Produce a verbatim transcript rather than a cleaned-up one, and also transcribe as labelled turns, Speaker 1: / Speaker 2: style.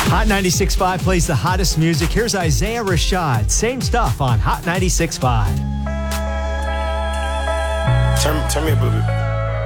Speaker 1: Hot ninety-six point five plays the hottest music. Here's Isaiah Rashad. Same stuff on Hot ninety-six point five.
Speaker 2: Turn, turn me up a little bit.